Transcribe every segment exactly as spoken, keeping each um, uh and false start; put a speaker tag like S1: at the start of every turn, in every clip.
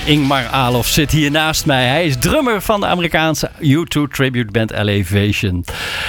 S1: Ingmar Alof zit hier naast mij. Hij is drummer van de Amerikaanse U twee tribute band Elevation.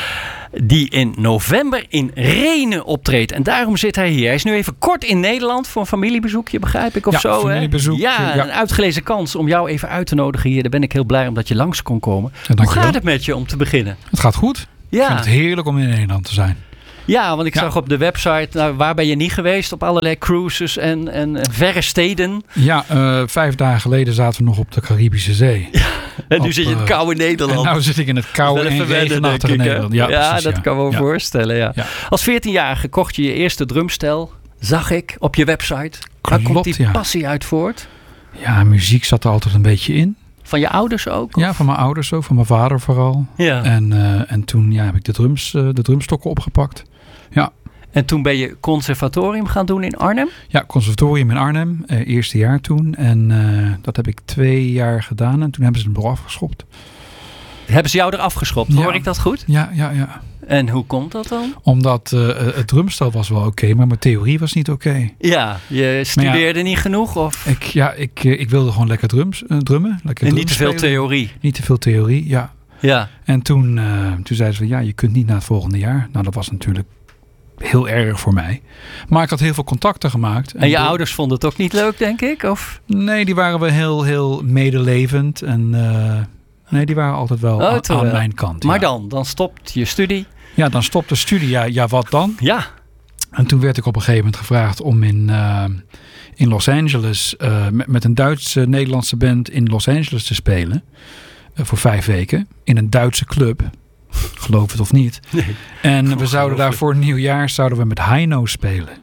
S1: Die in november in Renen optreedt. En daarom zit hij hier. Hij is nu even kort in Nederland voor een familiebezoekje, begrijp ik, of
S2: ja,
S1: zo.
S2: familiebezoek.
S1: Ja,
S2: ja,
S1: een uitgelezen kans om jou even uit te nodigen hier. Daar ben ik heel blij omdat je langs kon komen.
S2: Ja,
S1: Hoe gaat het met je om te beginnen?
S2: Het gaat goed.
S1: Ja.
S2: Ik vind het heerlijk om in Nederland te zijn.
S1: Ja, want ik
S2: ja.
S1: zag op de website, nou, waar ben je niet geweest? Op allerlei cruises en, en, en verre steden.
S2: Ja, uh, vijf dagen geleden zaten we nog op de Caribische Zee. Ja,
S1: en nu
S2: op,
S1: zit je in het koude Nederland.
S2: En nu zit ik in het koude en regenachtige Nederland.
S1: Ja,
S2: ja,
S1: precies,
S2: precies,
S1: dat
S2: ja.
S1: kan ik me
S2: ja.
S1: voorstellen. Ja. Ja. Als veertienjarige kocht je je eerste drumstel, zag ik op je website. Waar komt die
S2: ja.
S1: passie uit voort?
S2: Ja, muziek zat er altijd een beetje in.
S1: Van je ouders ook?
S2: Ja, van mijn ouders ook, van mijn vader vooral.
S1: Ja.
S2: En, uh, en toen ja, heb ik de, drums, uh, de drumstokken opgepakt. Ja.
S1: En toen ben je conservatorium gaan doen in Arnhem?
S2: Ja, conservatorium in Arnhem. Uh, eerste jaar toen. En uh, dat heb ik twee jaar gedaan. En toen hebben ze hem eraf geschopt.
S1: Hebben ze jou eraf geschopt?
S2: Ja.
S1: Hoor ik dat goed?
S2: Ja, ja, ja.
S1: En hoe komt dat dan?
S2: Omdat uh, het drumstel was wel oké, okay, maar mijn theorie was niet oké. Okay.
S1: Ja, je studeerde ja, niet genoeg? Of?
S2: Ik, ja, ik, ik wilde gewoon lekker drums, uh, drummen. Lekker
S1: en niet te veel theorie?
S2: Niet te veel theorie, ja.
S1: ja.
S2: En toen, uh, toen zeiden ze, ja, je kunt niet naar het volgende jaar. Nou, dat was natuurlijk heel erg voor mij. Maar ik had heel veel contacten gemaakt.
S1: En, en je de... ouders vonden het ook niet leuk, denk ik? Of?
S2: Nee, die waren wel heel, heel medelevend. En uh, nee, die waren altijd wel oh, aan, aan mijn kant.
S1: Maar
S2: ja.
S1: dan, dan stopt je studie.
S2: Ja, dan stopt de studie. Ja, ja, wat dan?
S1: Ja.
S2: En toen werd ik op een gegeven moment gevraagd om in, uh, in Los Angeles uh, met, met een Duitse-Nederlandse band in Los Angeles te spelen. Uh, voor vijf weken. In een Duitse club. Geloof het of niet. Nee, en we zouden daar voor nieuwjaar zouden we met Heino spelen.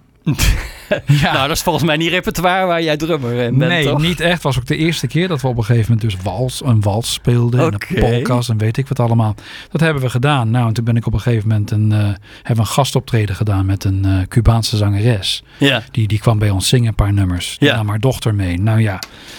S1: ja. Nou, dat is volgens mij niet repertoire waar jij drummer in bent,
S2: nee,
S1: toch?
S2: niet echt. Het was ook de eerste keer dat we op een gegeven moment dus wals, een wals speelden. Okay. En een polkas en weet ik wat allemaal. Dat hebben we gedaan. Nou, en toen ben ik op een gegeven moment een, uh, hebben we een gastoptreden gedaan met een uh, Cubaanse zangeres.
S1: Ja.
S2: Die, die kwam bij ons zingen een paar nummers. Die ja. nam haar dochter mee. Nou ja,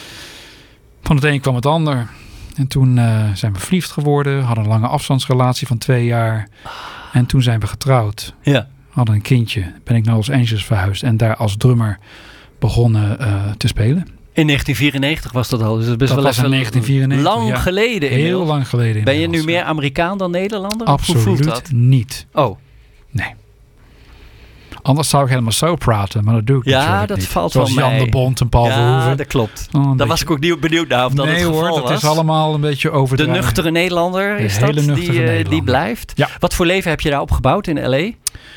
S2: van het een kwam het ander. En toen uh, zijn we verliefd geworden. Hadden een lange afstandsrelatie van twee jaar. En toen zijn we getrouwd.
S1: Ja.
S2: Hadden een kindje. Ben ik naar Los Angeles verhuisd. En daar als drummer begonnen uh, te spelen.
S1: In negentien vierennegentig was dat al. Dus het is
S2: dat
S1: wel
S2: was in negentien vierennegentig.
S1: Lang
S2: ja.
S1: geleden.
S2: Heel
S1: inmiddels.
S2: lang geleden.
S1: Ben je nu meer Amerikaan dan Nederlander?
S2: Absoluut
S1: Hoe voelt dat?
S2: niet.
S1: Oh.
S2: Nee. Anders zou ik helemaal zo praten, maar dat doe ik
S1: ja,
S2: natuurlijk
S1: dat
S2: niet.
S1: valt
S2: Zoals
S1: wel
S2: Jan
S1: mee.
S2: de Bond en Paul
S1: ja,
S2: Verhoeven.
S1: Ja, dat klopt.
S2: Oh,
S1: Daar
S2: beetje...
S1: was ik ook niet benieuwd naar of dat
S2: nee,
S1: het geval
S2: hoor,
S1: was.
S2: dat is allemaal een beetje overdreven.
S1: De nuchtere Nederlander is
S2: de
S1: dat,
S2: hele
S1: die, uh, die blijft.
S2: Ja.
S1: Wat voor leven heb je daar opgebouwd in L A?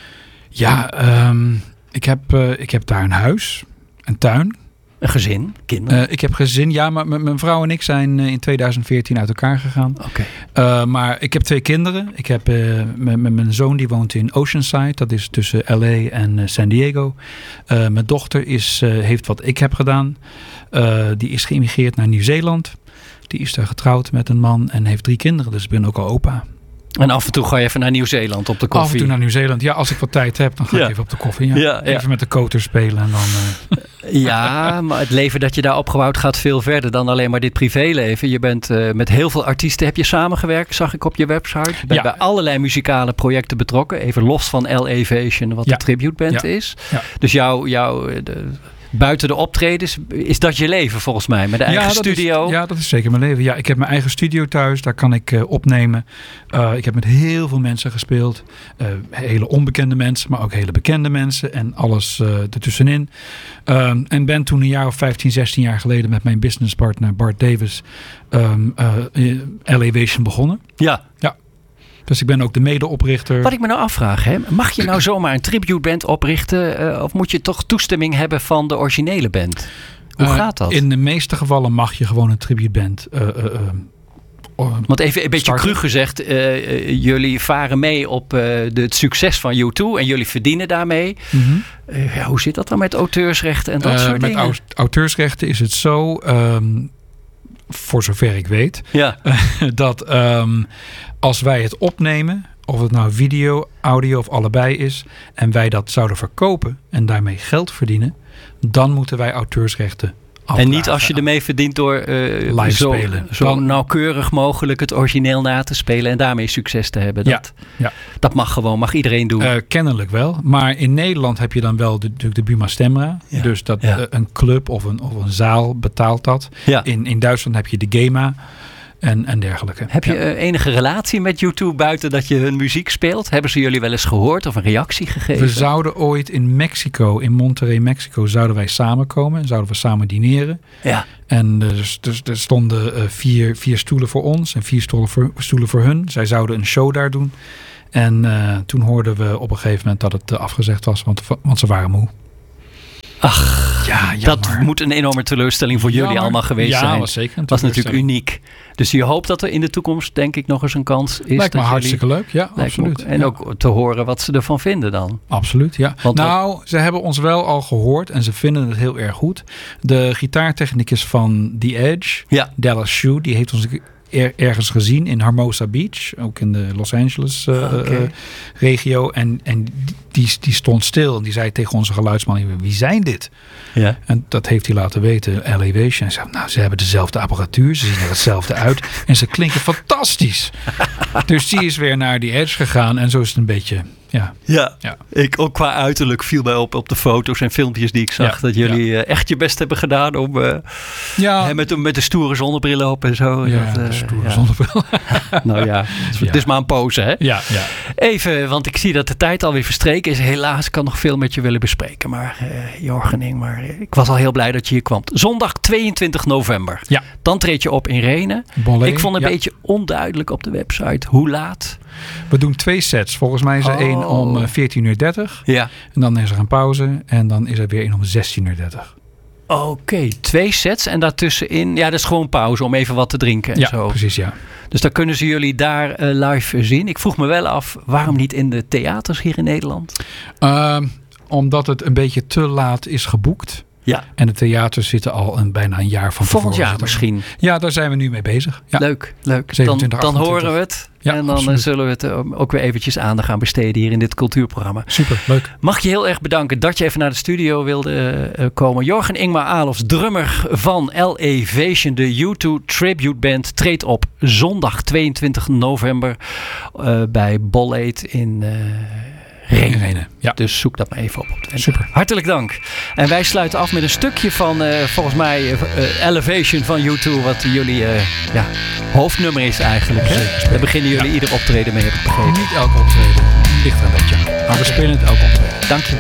S2: Ja, um, ik, heb, uh, ik heb daar een huis, een tuin.
S1: Een gezin, kinderen?
S2: Uh, ik heb gezin, ja, maar m- mijn vrouw en ik zijn uh, in tweeduizend veertien uit elkaar gegaan.
S1: Oké.
S2: Okay. Uh, maar ik heb twee kinderen. Ik heb uh, m- m- mijn zoon die woont in Oceanside, dat is tussen L A en uh, San Diego. Uh, mijn dochter is, uh, heeft wat ik heb gedaan. Uh, die is geïmigreerd naar Nieuw-Zeeland. Die is daar getrouwd met een man en heeft drie kinderen, dus ik ben ook al opa.
S1: En af en toe ga je even naar Nieuw-Zeeland op de koffie?
S2: Af en toe naar Nieuw-Zeeland. Ja, als ik wat tijd heb, dan ga ja. ik even op de koffie. Ja. Ja, even ja. met de koter spelen en dan... Uh...
S1: Ja, maar het leven dat je daar opgebouwd gaat veel verder dan alleen maar dit privéleven. Je bent uh, met heel veel artiesten heb je samengewerkt, zag ik op je website. Je bent ja. bij allerlei muzikale projecten betrokken. Even los van Elevation, wat ja. de tributeband ja. is. Ja. Dus jouw... Jou, de, buiten de optredens, is dat je leven volgens mij? Met de eigen
S2: ja,
S1: studio?
S2: Is, ja, dat is zeker mijn leven. Ja, ik heb mijn eigen studio thuis. Daar kan ik uh, opnemen. Uh, ik heb met heel veel mensen gespeeld. Uh, hele onbekende mensen, maar ook hele bekende mensen. En alles uh, ertussenin. Uh, en ben toen een jaar of vijftien, zestien jaar geleden met mijn businesspartner Bart Davis um, uh, Elevation begonnen.
S1: Ja.
S2: Ja. Dus ik ben ook de medeoprichter.
S1: Wat ik me nou afvraag, hè? Mag je nou zomaar een tributeband oprichten? Uh, of moet je toch toestemming hebben van de originele band? Hoe uh, gaat dat?
S2: In de meeste gevallen mag je gewoon een tributeband. Uh, uh, uh,
S1: Want even een beetje cru gezegd, uh, uh, jullie varen mee op uh, de, het succes van U twee en jullie verdienen daarmee. Mm-hmm. Uh, ja, hoe zit dat dan met auteursrechten en dat uh, soort
S2: met
S1: dingen?
S2: Met auteursrechten is het zo... Um, voor zover ik weet,
S1: ja.
S2: dat um, als wij het opnemen, of het nou video, audio of allebei is, en wij dat zouden verkopen en daarmee geld verdienen, dan moeten wij auteursrechten
S1: En niet als je ermee verdient door uh,
S2: live
S1: zo,
S2: spelen.
S1: zo Dan, nauwkeurig mogelijk het origineel na te spelen en daarmee succes te hebben. Dat,
S2: ja, ja.
S1: dat mag gewoon, mag iedereen doen.
S2: Uh, kennelijk wel. Maar in Nederland heb je dan wel de, de, de Buma Stemra. Ja. Dus dat ja. uh, een club of een, of een zaal betaalt dat. Ja. In, in Duitsland heb je de GEMA. En, en dergelijke.
S1: Heb je
S2: ja.
S1: uh, enige relatie met U twee buiten dat je hun muziek speelt? Hebben ze jullie wel eens gehoord of een reactie gegeven?
S2: We zouden ooit in Mexico, in Monterrey, Mexico, zouden wij samenkomen. Zouden we samen dineren.
S1: Ja.
S2: En uh, dus, dus, er stonden uh, vier, vier stoelen voor ons en vier stoelen voor, stoelen voor hun. Zij zouden een show daar doen. En uh, toen hoorden we op een gegeven moment dat het uh, afgezegd was, want, want ze waren moe.
S1: Ach, ja, dat moet een enorme teleurstelling voor
S2: jammer.
S1: jullie allemaal geweest
S2: ja,
S1: zijn.
S2: Ja, was zeker.
S1: Het was natuurlijk uniek. Dus je hoopt dat er in de toekomst denk ik nog eens een kans is.
S2: Lijkt me
S1: dat
S2: hartstikke
S1: jullie,
S2: leuk, ja, absoluut.
S1: En
S2: ja.
S1: ook te horen wat ze ervan vinden dan.
S2: Absoluut, ja. Want nou, wat... ze hebben ons wel al gehoord en ze vinden het heel erg goed. De gitaartechnicus van The Edge, ja. Dallas Shue, die heeft ons er, ergens gezien in Hermosa Beach, ook in de Los Angeles uh, okay. uh, regio. En, en die, die stond stil en die zei tegen onze geluidsman, wie zijn dit? Ja. En dat heeft hij laten weten, Elevation. Hij zei, nou, ze hebben dezelfde apparatuur, ze zien er hetzelfde uit en ze klinken fantastisch. Dus die is weer naar die Edge gegaan en zo is het een beetje... Ja.
S1: Ja, ja, ik ook qua uiterlijk viel mij op op de foto's en filmpjes die ik zag. Ja, dat jullie ja. uh, echt je best hebben gedaan om uh, ja. met, met de stoere zonnebril op en zo.
S2: Ja, dat, uh, de stoere ja. zonnebril.
S1: Nou ja, het, ja, het is maar een pose, hè?
S2: Ja, ja.
S1: Even, want ik zie dat de tijd alweer verstreken is. Helaas, ik kan nog veel met je willen bespreken. Maar uh, Jorgen Ingmar, ik was al heel blij dat je hier kwam. Zondag tweeëntwintig november. Ja. Dan treed je op in Renen. Bollé, ik vond een ja. beetje onduidelijk op de website. Hoe laat?
S2: We doen twee sets. Volgens mij is er oh. één om veertien uur dertig. Ja. En dan is er een pauze. En dan is er weer één om zestien uur dertig.
S1: Oké, okay, twee sets en daartussenin... Ja, dat is gewoon pauze om even wat te drinken en
S2: ja,
S1: zo.
S2: Precies, ja.
S1: Dus dan kunnen ze jullie daar uh, live zien. Ik vroeg me wel af, waarom niet in de theaters hier in Nederland?
S2: Uh, omdat het een beetje te laat is geboekt. Ja. En de theaters zitten al een, bijna een jaar van tevoren.
S1: Volgend jaar misschien.
S2: Ja, daar zijn we nu mee bezig. Ja.
S1: Leuk, leuk. Dan, dan horen we het. Ja, en dan absoluut. Zullen we het ook weer eventjes aandacht gaan besteden hier in dit cultuurprogramma.
S2: Super, leuk.
S1: Mag je heel erg bedanken dat je even naar de studio wilde uh, komen. Jorgen Ingmar Alofs, drummer van Elevation, de U twee Tribute Band, treedt op zondag tweeëntwintig november uh, bij Bollé in... Uh, Renen. Renen. Ja. Dus zoek dat maar even op. op de
S2: Super.
S1: Hartelijk dank. En wij sluiten af met een stukje van uh, volgens mij uh, Elevation van U twee. Wat jullie uh, ja, hoofdnummer is eigenlijk. Hè? Daar beginnen jullie ja. ieder optreden mee, heb ik begrepen.
S2: Niet elk optreden. Ligt er een beetje. Maar we spelen het elk optreden.
S1: Dank je.